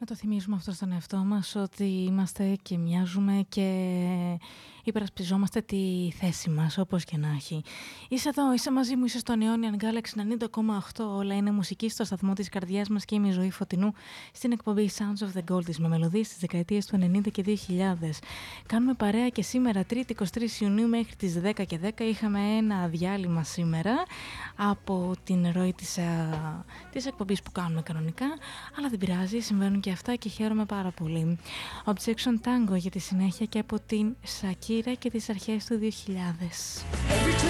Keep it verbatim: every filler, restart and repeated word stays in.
Να το θυμίζουμε αυτό στον εαυτό μας, ότι είμαστε και μοιάζουμε και υπερασπιζόμαστε τη θέση μας, όπως και να έχει. Είσαι εδώ, είσαι μαζί μου, είσαι στο Neonian Galaxy ενενήντα κόμμα οκτώ. Όλα είναι μουσική στο σταθμό της καρδιάς μας και είμαι η Ζωή Φωτεινού στην εκπομπή Sounds of the Gold, με μελωδίες στις δεκαετίες του ενενήντα και δύο χιλιάδες. Κάνουμε παρέα και σήμερα, Τρίτη εικοστή τρίτη Ιουνίου μέχρι τις δέκα και δέκα. Είχαμε ένα διάλειμμα σήμερα από την ροή της, α, της εκπομπής που κάνουμε κανονικά, αλλά δεν πειράζει, συμβαίνουν και αυτά και χαίρομαι πάρα πολύ. Objection Tango για τη συνέχεια και από την Shakira και τις αρχές του δύο χιλιάδες.